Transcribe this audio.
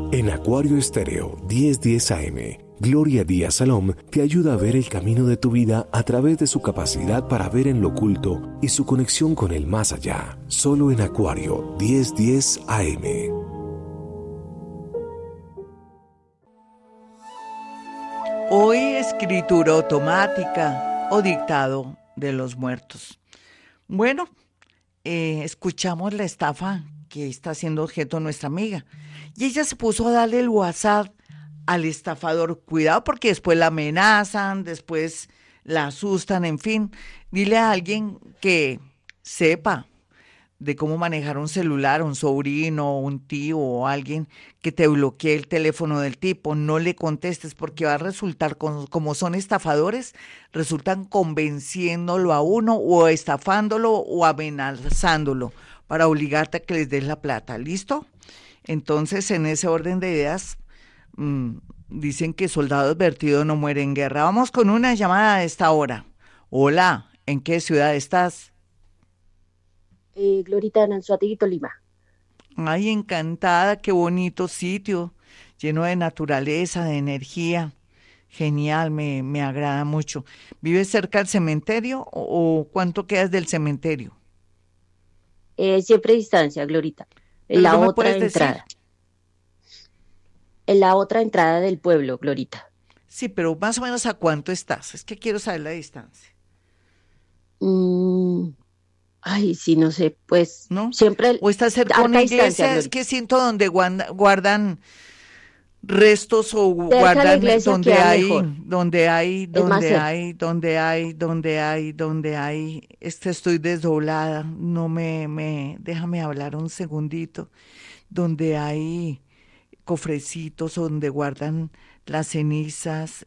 En Acuario Estéreo 1010 AM, Gloria Díaz Salom te ayuda a ver el camino de tu vida a través de su capacidad para ver en lo oculto y su conexión con el más allá. Solo en Acuario 1010 AM. Hoy escritura automática o dictado de los muertos. Bueno, escuchamos la estafa que está siendo objeto nuestra amiga. Y ella se puso a darle el WhatsApp al estafador. Cuidado porque después la amenazan, después la asustan, en fin. Dile a alguien que sepa de cómo manejar un celular, un sobrino, un tío o alguien que te bloquee el teléfono del tipo. No le contestes porque va a resultar, como son estafadores, resultan convenciéndolo a uno o estafándolo o amenazándolo para obligarte a que les des la plata. ¿Listo? Entonces, en ese orden de ideas, dicen que soldado advertido no muere en guerra. Vamos con una llamada a esta hora. Hola, ¿en qué ciudad estás? Glorita en Anzoátegui, Tolima. Ay, encantada, qué bonito sitio, lleno de naturaleza, de energía. Genial, me agrada mucho. ¿Vives cerca del cementerio o cuánto quedas del cementerio? Siempre distancia, Glorita. En Pero la no me otra puedes decir. entrada. En la otra entrada del pueblo, Glorita. Sí, pero más o menos a cuánto estás. Es que quiero saber la distancia, Mm, Ay, sí, no sé, pues ¿no? siempre ¿O estás cerca de harta una distancia, iglesia? Es Glorita. que siento donde guardan restos o Cerca de la guardan iglesia donde queda hay, mejor, donde hay, es más donde cerca. hay, donde hay, donde hay, donde hay, estoy desdoblada, no déjame hablar un segundito, donde hay cofrecitos donde guardan las cenizas,